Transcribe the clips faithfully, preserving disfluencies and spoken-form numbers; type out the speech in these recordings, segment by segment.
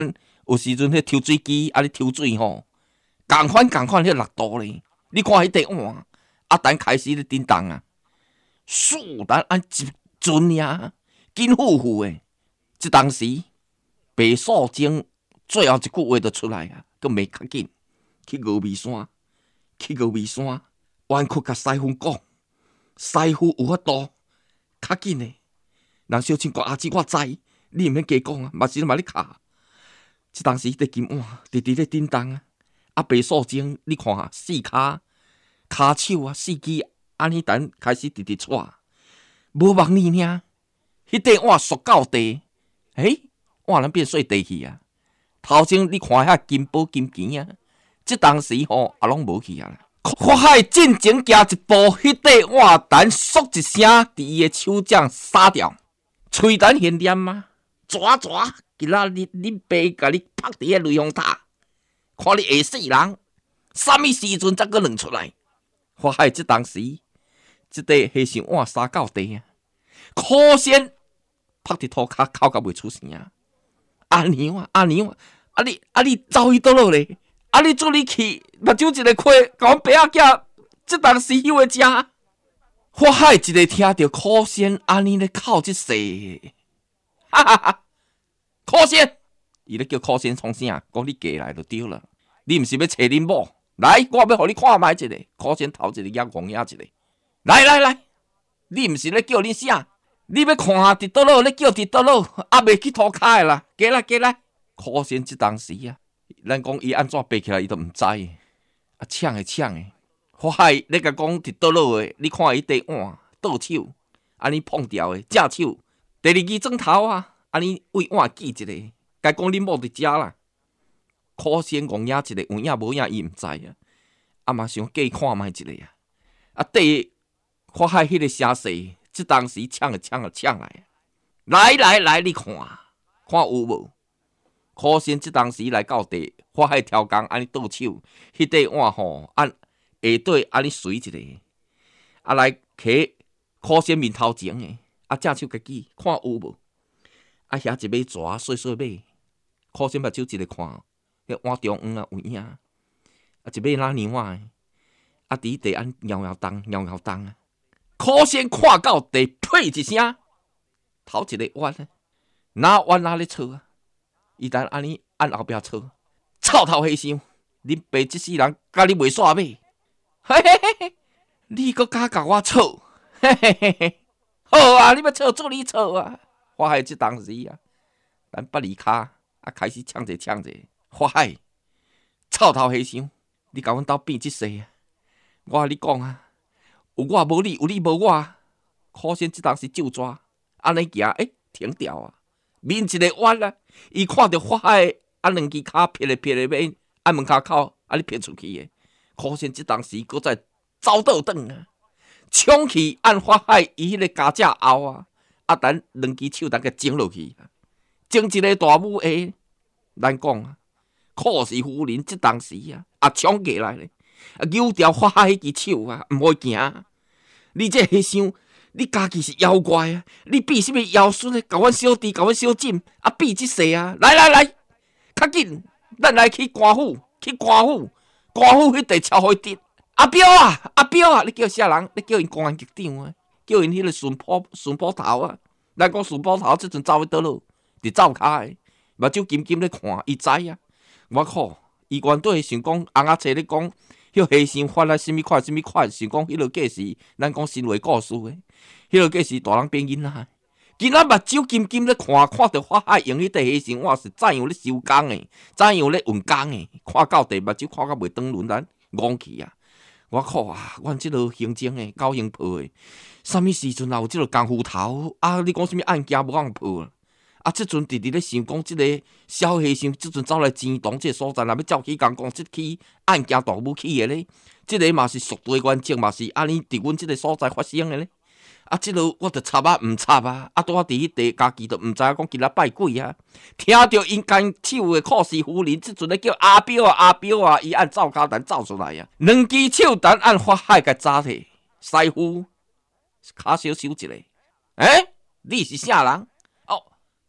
有时阵迄抽水机啊，咧抽水吼，共款共款迄六度咧。你看迄块碗，啊，等开始咧叮当啊，嗖，等按一阵呀，紧呼呼诶。即当时白素贞最后一句话就出来啊，佫袂较紧，去峨眉山，去峨眉山，弯曲甲师傅讲，师傅有法度，较紧诶。人小青哥阿姊，我知，你毋免加讲啊，嘛是嘛咧卡。即当时迄块金碗直直咧叮当啊，啊白素贞，你看啊，四骹骹手啊，四肢安尼等开始直直踹，无望你呢，迄块碗摔到地，诶，碗人变碎地去啊！头前你看遐金宝金钱啊，即当时吼也拢无去啊。花海进前行一步，迄块碗等嗖一声，伫伊诶手掌撒掉，喙等现念啊，抓抓！今仔日恁爸甲你拍伫迄雷峰塔，看你会死人，啥物时阵才阁认出来？花海即当时，即块和尚碗撒到地啊，可惜拍伫涂骹，哭甲袂出声。阿娘啊，阿娘啊，啊你啊你走去倒落咧？啊你做你去，目睭一个开，甲阮爸仔囝即当时休个食。花海一个听着可惜安尼咧哭即世，哈哈哈！可惜，伊咧叫可惜创啥？讲你过来就对了，你毋是要找恁某？来，我要互你看卖一个，可惜头一个眼黄眼一个。来来来，你毋是咧叫恁啥？你要看伫倒落，咧叫伫倒落，啊袂去涂骹的啦，过来过来。可惜即当时啊，咱讲伊安怎爬起来，伊都毋知，啊抢的抢的，花海咧甲讲伫倒落的，你看伊块碗倒手，安尼碰掉的正手，第二支砖头啊，安尼为碗记一个，该讲恁某伫遮啦。可惜戆眼一个，有影无影伊毋知啊，啊嘛想过看卖一个啊，啊对花海迄个声势，即当时抢啊抢啊抢来，来来来，你看看有无？可惜即当时来到地，花海挑工安尼倒手，迄块碗吼按下底安尼随一个，啊来摕可惜面头前诶，啊正手家己看有无？啊遐一尾蛇细细尾，可惜目睭一个看。迄碗中央啊有影，啊一尾哪娘啊，啊伫地安摇摇动摇摇动啊，可惜看到地呸一声，头一个弯啊，哪弯哪咧错啊？伊等安尼按后壁错，臭头和尚，恁爸即世人甲你袂煞尾，嘿嘿嘿嘿，你阁敢甲我错，嘿嘿嘿嘿，好啊，你要错做你错啊！花海即当时啊，咱八二骹啊开始抢者抢者。花海，臭头和尚，你甲阮斗变即世啊！我甲你讲啊，有我无你，有你无我，可惜即当时就抓，安尼行，诶、欸，停掉啊！面一个弯啊，伊看着花海啊两支骹撇咧撇咧要按门骹口啊你撇出去诶，可惜即当时搁再走倒转啊，冲去按花海伊迄个家只后啊，啊等两支手等甲整落去，整一个大母下，咱讲啊。可是夫人即当时啊，啊冲过来咧，啊扭掉花海迄支手啊，毋好行。你这和尚，你家己是妖怪啊！你比什么妖孙咧？甲阮小弟，甲阮小姊，啊比即世啊！来来来，较紧，咱来去官府，去官府，官府迄地超会得。阿彪啊，阿彪啊，你叫啥人？你叫因公安局长啊，叫因迄个顺坡顺坡头啊。咱讲顺坡头，即阵走去倒落，伫灶骹诶，目睭金金咧看，伊知啊。我靠！伊原底想讲，翁仔册咧讲，迄和尚发来什么款什么款，想讲迄落计是咱讲神话故事诶，迄落计是大人变囡仔。今仔目睭金金咧看，看到花海用迄块和尚碗是怎样咧收工诶，怎样咧运工诶，看到地目睭看到袂转轮咱戆去啊！我靠啊！阮即落行政诶，高刑破诶，啥物时阵也有即落功夫头啊？你讲什么案件无通破？啊！即阵直直咧想讲，即个小和尚即阵走来钱塘即个所在，若要照起讲讲，即起案件大武起诶咧，即个嘛是属地原则，嘛是安尼伫阮即个所在发生诶咧。啊！即落我着插啊，毋插啊！啊！拄啊伫迄地，家己都毋知影讲今仔拜鬼啊！听着因间手诶酷士夫人，即阵咧叫阿彪啊，阿彪啊，伊按灶骹等走出来啊，两支手等按花海甲扎起，师傅骹小收一个，诶、欸，你是啥人？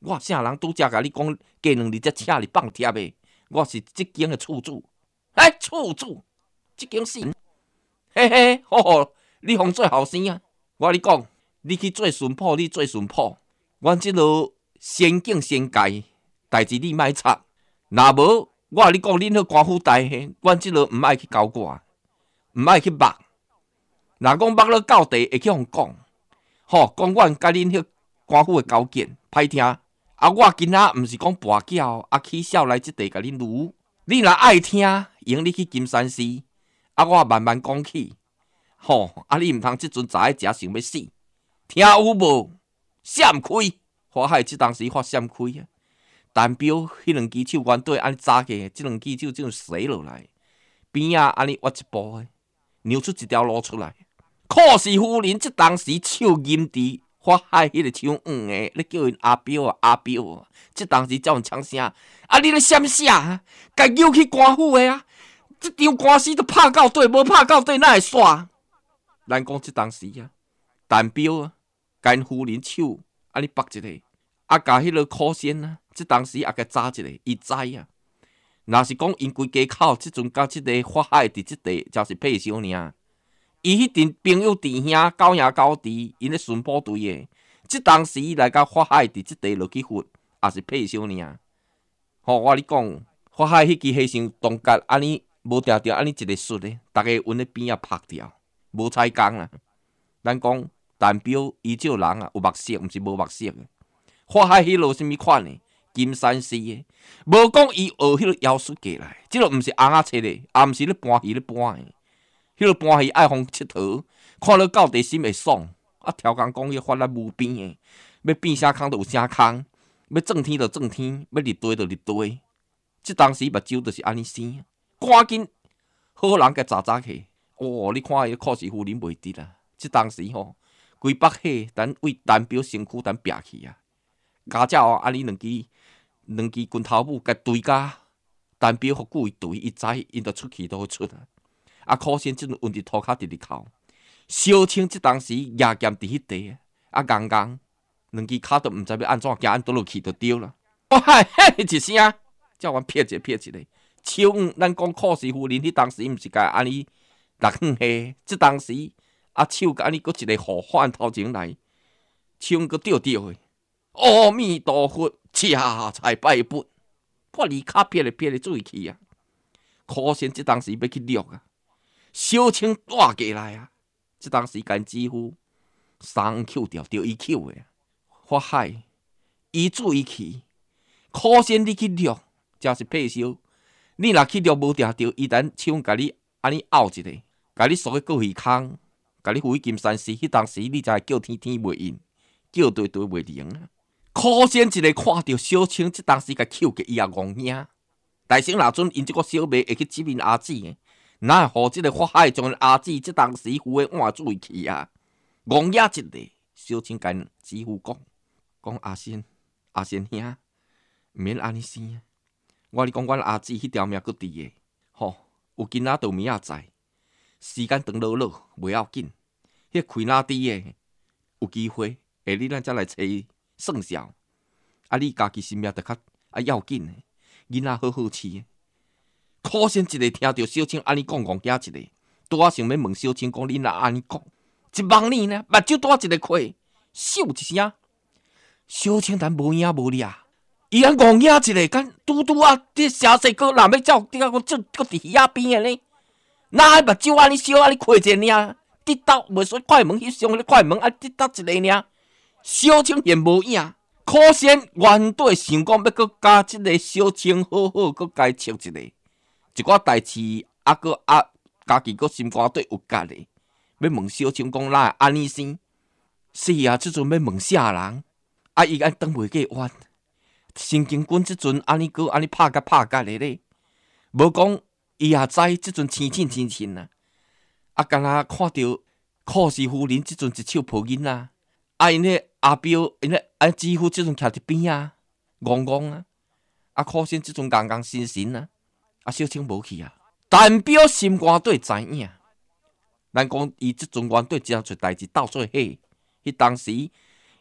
我啥人拄则甲你讲，过两日才请你放贴的，我是即间的厝主。哎，厝主，即间死，嘿嘿，好好，你方做后生啊！我甲你讲，你去做巡捕，你做巡捕，阮即落先敬先戒，代志你莫插。若无，我甲你讲，恁迄官府台，阮即落毋爱去交挂，毋爱去目。若讲目了到地，会去互讲，吼，讲阮甲恁迄官府的交件歹听。啊，我今仔毋是讲跋筊，啊起笑来即地甲恁撸。你若爱听，用你去金山寺，啊，我慢慢讲起。吼，啊，你毋通即阵早一食想要死，听有无？闪开！花海即当时发闪开啊！单表迄两支手原对安尼扎起，即两支手即种洗落来，边仔安尼挖一步诶，扭出一条路出来。可是夫人即当时手nghiêm伫花海迄个抢黄诶，咧叫因阿表啊阿表啊！即当时叫人抢声，啊！你咧闪啥？该扭去官府诶啊！即场官司都拍到底，无拍到底哪会煞？咱讲即当时啊，单表啊，甲因夫人手安尼绑一个，啊，甲迄个苦仙啊，即当时也甲扎一个，伊知啊。若是讲因规家口即阵甲即个法海伫即地，就是配烧尔。伊迄阵朋友弟兄九兄九弟，因咧巡捕队诶，即当时来甲法海伫即地落去罚，也是配烧尔。吼、哦，我你讲，法海迄支和尚当家安尼无定着安尼一个术咧，逐个阮咧边仔拍掉。无采工啊！咱讲单表伊即个人啊，有目色，毋是无目色诶。法海迄落什物款诶？金山寺诶，无讲伊学迄个妖术过来，即个毋是红仔册诶，也毋是咧搬戏咧搬诶。迄个搬戏爱互佚佗，看了到地心会爽。啊，超工讲迄法律无边诶，要变啥空就有啥空，要正天就正天，要入地就入地。即当时目睭就是安尼生，赶紧好人甲查查去。哦，你看伊考试夫人袂得啦！即当时吼，规北火，等为单表身躯等掠去啊！家只哦，安尼两支两支拳头母甲对甲单表互故意对，伊知因着出去都会出啊！啊，可惜即阵运伫涂骹直直哭，小青即当时夜剑伫迄地啊，硬硬两支骹都毋知要安怎行安倒落去就丢了。我嗨嘿一声，叫阮撇一撇一个。手黄，咱讲考试夫人迄当时毋是甲安尼。六远下，即当时啊手甲安尼，搁一个护法头前来，手搁吊吊的。阿弥陀佛，恰财拜佛，我离骹撇咧撇咧注意去啊！可惜即当时要去掠啊，小青带过来啊！即当时干几乎三扣掉，着伊扣的。法海，伊注意去，可惜你去掠，真是配烧。你若去掠无定着，伊等手甲你安尼拗一个。甲你锁去过鱼空，甲你扶去金山寺，迄当时你才会叫天天袂应，叫地地袂灵啊！可惜一个看到小青，即当时甲扣过伊也戆影。大生若准因即个小妹会去质问阿姊诶，哪会互即个法海将阿姊即当时扶诶换注意去啊？戆影一个，小青甲姊夫讲，讲阿仙阿仙兄，毋免安尼生。我你讲，阮阿姊迄条命佫伫诶，吼，有今仔就明仔载。时间长落落，袂要紧。迄开哪滴诶，有机会，下日咱才来找伊算账。啊，你家己性命着较啊要紧诶，囡仔好好饲。可惜一个听到小青安尼讲，戆囝一个，拄啊想要问小青讲，你若安尼讲，一望你呢，目睭拄啊一个开，咻一声，小青咱无影无掠，伊安戆囝一个，敢拄拄啊，伫城西哥若要照，伫个我就搁伫鱼仔边诶呢。哪会目睭安尼小安尼开一个尔？直到袂说快门，迄上迄快门啊，直到一个尔。小青现无影，可惜原底想讲要搁加即个小青好好搁家测一个，一寡代志啊，搁啊家己搁心肝底有夹的，要问小青讲哪会安尼生？是啊，即阵要问啥人？啊，伊安当袂过冤。神经君即阵安尼搁安尼拍甲拍甲的咧，无讲。伊也知即阵青青青青啊，啊，敢若看到考试夫人即阵一手抱囡仔，啊，因迄阿表，因迄啊姊夫即阵徛伫边啊，戆戆啊，啊，可惜即阵硬硬神神啊，啊，小青无去啊，但表心肝底知影，咱讲伊即阵原底真出代志斗做伙，迄当时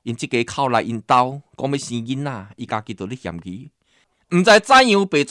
因即家哭来因兜讲要生囡仔，伊家己就咧嫌伊，毋知怎样白